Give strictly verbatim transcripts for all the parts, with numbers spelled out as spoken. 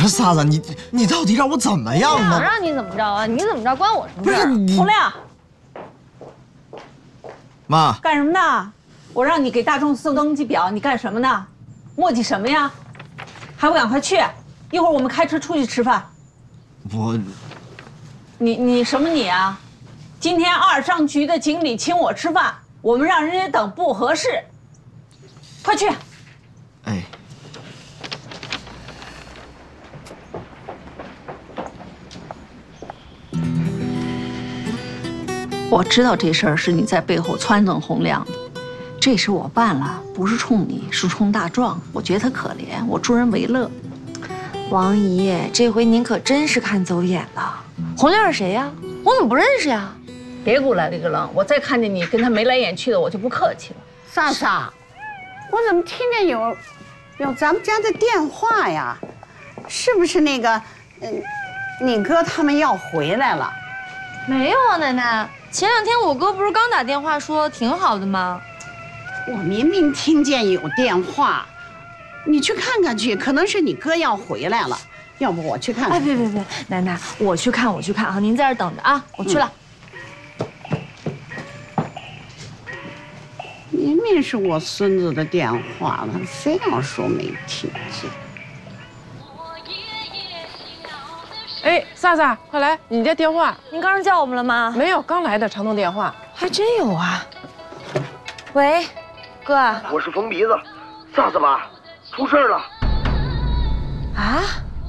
萨萨，你你到底让我怎么样呢？ 想让你怎么着啊？你怎么着关我什么事？ 不是你， 洪亮， 妈干什么呢？我让你给大众送登记表，你干什么呢？磨叽什么呀？还不赶快去！一会儿我们开车出去吃饭。 我， 你你什么你啊？今天二商局的经理请我吃饭，我们让人家等不合适。快去！ 哎。 我知道这事儿是你在背后撺掇洪亮的，这事我办了，不是冲你，是冲大壮。我觉得他可怜，我助人为乐。 王姨，这回您可真是看走眼了。洪亮是谁呀？我怎么不认识呀？ 别给我来这个愣！我再看见你跟他眉来眼去的，我就不客气了。 萨萨，我怎么听见有有咱们家的电话呀？是不是那个，嗯，你哥他们要回来了？ 没有啊，奶奶。 前两天我哥不是刚打电话说挺好的吗？ 我明明听见有电话，你去看看去，可能是你哥要回来了。要不我去看看？ 哎，别别别，奶奶，我去看，我去看啊！您在这等着啊，我去了。 嗯、明明是我孙子的电话了，非要说没听见。 哎，萨萨，快来，你这电话。 您刚刚叫我们了吗？ 没有，刚来的长途电话。 还真有啊。喂，哥。 我是疯鼻子，萨萨吧，出事了。 啊？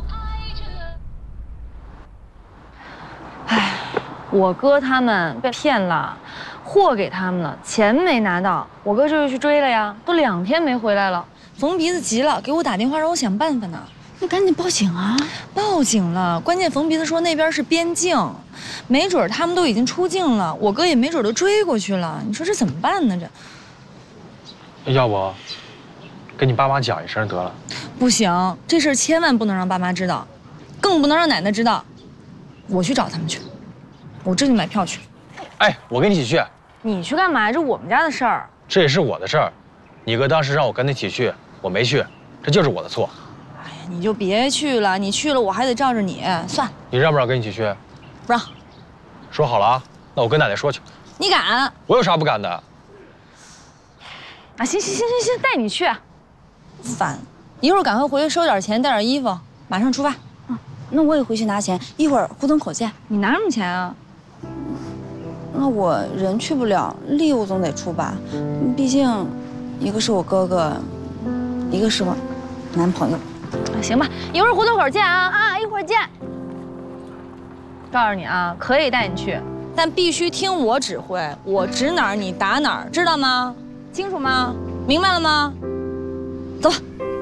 哎，我哥他们被骗了，货给他们了，钱没拿到，我哥这就去追了呀，都两天没回来了。冯鼻子急了，给我打电话让我想办法呢。 那赶紧报警啊！ 报警了，关键冯鼻子说那边是边境，没准他们都已经出境了，我哥也没准都追过去了。你说这怎么办呢？这， 要不跟你爸妈讲一声得了？ 不行，这事儿千万不能让爸妈知道，更不能让奶奶知道。我去找他们去，我这就买票去。 哎，我跟你一起去。 你去干嘛？这我们家的事儿。 这也是我的事儿，你哥当时让我跟他一起去，我没去，这就是我的错。 你就别去了，你去了我还得罩着你，算了。 你让不让跟你一起去？ 不让。 说好了啊，那我跟奶奶说去。 你敢？ 我有啥不敢的？ 啊，行行行行行，带你去。烦，一会儿赶快回去收点钱，带点衣服，马上出发。 嗯，那我也回去拿钱，一会儿互通口见。 你拿什么钱啊？ 那我人去不了，力我总得出吧，毕竟，一个是我哥哥，一个是我男朋友。 行吧，一会儿胡同口见啊啊！一会儿见。告诉你啊，可以带你去，但必须听我指挥，我指哪儿你打哪儿，知道吗？清楚吗？明白了吗？走吧。